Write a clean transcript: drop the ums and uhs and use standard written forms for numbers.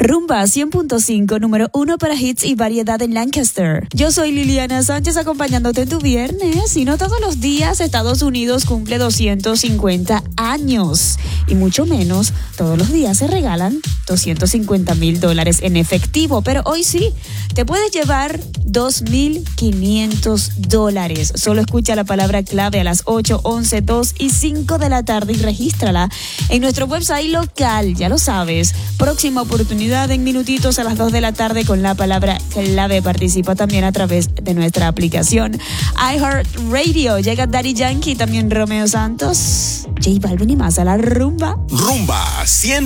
Rumba 100.5, número 1 para hits y variedad en Lancaster. Yo soy Liliana Sánchez acompañándote en tu viernes. Y no todos los días Estados Unidos cumple 250 años. Y mucho menos todos los días se regalan $250,000 en efectivo. Pero hoy sí, te puedes llevar $2,500. Solo escucha la palabra clave a las 8, 11, 2 y 5 de la tarde y regístrala en nuestro website local. Ya lo sabes. Próxima oportunidad en minutitos a las 2 de la tarde con la palabra clave. Participa también a través de nuestra aplicación iHeartRadio. Llega Daddy Yankee, también Romeo Santos, J Balvin y más a la rumba. Rumba 100.